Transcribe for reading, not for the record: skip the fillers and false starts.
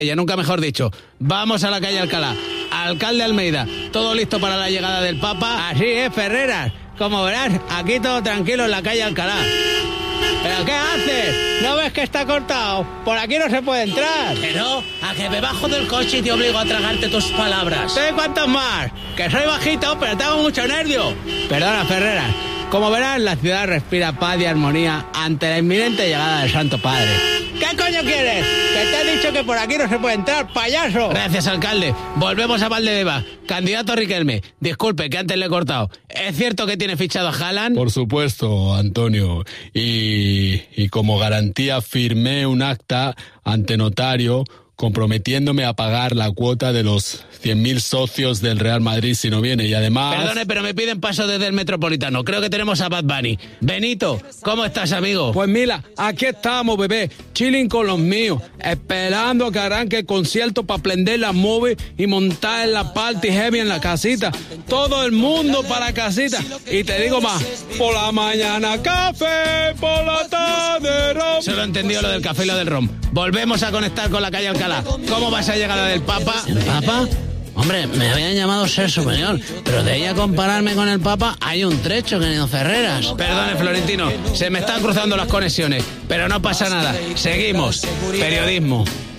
ya nunca mejor dicho. Vamos a la calle Alcalá. Alcalde Almeida, todo listo para la llegada del Papa. Así es, Ferreras. Como verás, aquí todo tranquilo en la calle Alcalá. ¿Pero qué haces? ¿No ves que está cortado? Por aquí no se puede entrar. Que no, a que me bajo del coche y te obligo a tragarte tus palabras. ¿Sé cuántos más? Que soy bajito, pero tengo mucho nervio. Perdona, Ferreras. Como verás, la ciudad respira paz y armonía ante la inminente llegada del Santo Padre. ¿Qué coño quieres? Que te he dicho que por aquí no se puede entrar, payaso. Gracias, alcalde. Volvemos a Valdebeba. Candidato Riquelme, disculpe que antes le he cortado. ¿Es cierto que tiene fichado a Haaland? Por supuesto, Antonio. Y como garantía firmé un acta ante notario comprometiéndome a pagar la cuota de los 100.000 socios del Real Madrid si no viene, y además... Perdone, pero me piden paso desde el Metropolitano. Creo que tenemos a Bad Bunny. Benito, ¿cómo estás, amigo? Pues mira, aquí estamos, bebé, chilling con los míos, esperando a que arranque el concierto para prender la movie y montar la party heavy en la casita. Todo el mundo para la casita. Y te digo más, por la mañana café, por la tarde ron. Solo he entendido lo del café y lo del ron. Volvemos a conectar con la calle Alcalá. ¿Cómo vas a llegar a la del Papa? ¿El Papa? Hombre, me habían llamado ser superior, pero de ahí a compararme con el Papa hay un trecho, querido Ferreras. Perdone, Florentino, se me están cruzando las conexiones, pero no pasa nada. Seguimos. Periodismo.